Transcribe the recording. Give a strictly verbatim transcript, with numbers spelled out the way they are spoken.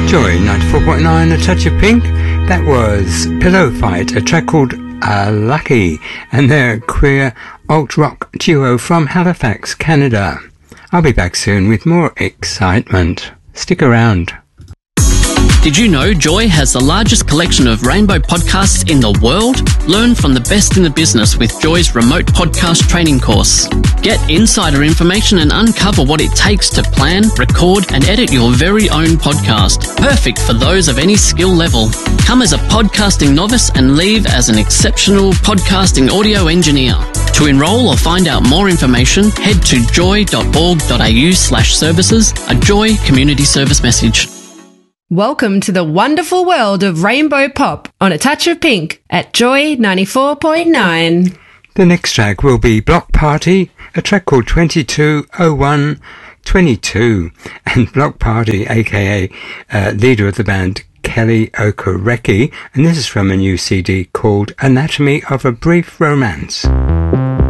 Joy ninety-four point nine, A Touch of Pink. That was Pillow Fight, a track called uh, Lucky, and they're a queer alt-rock duo from Halifax, Canada. I'll be back soon with more excitement. Stick around. Did you know Joy has the largest collection of rainbow podcasts in the world? Learn from the best in the business with Joy's remote podcast training course. Get insider information and uncover what it takes to plan, record, and edit your very own podcast. Perfect for those of any skill level. Come as a podcasting novice and leave as an exceptional podcasting audio engineer. To enrol or find out more information, head to joy.org.au slash services, a Joy community service message. Welcome to the wonderful world of rainbow pop on A Touch of Pink at Joy ninety-four point nine. The next track will be Block Party, a track called twenty-two oh one twenty-two, and Block Party, aka uh, leader of the band Kelly Okereke, and this is from a new C D called Anatomy of a Brief Romance.